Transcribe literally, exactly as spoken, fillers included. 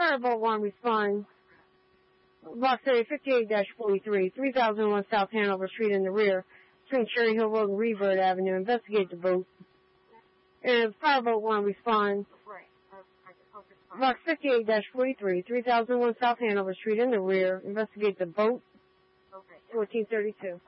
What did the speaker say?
Firebolt one respond. Box area fifty-eight dash forty-three, three thousand one South Hanover Street in the rear, between Cherry Hill Road and Rebird Avenue. Investigate the boat. And Firebolt one respond. Box fifty-eight dash forty-three, three thousand one South Hanover Street in the rear. Investigate the boat. fourteen thirty-two.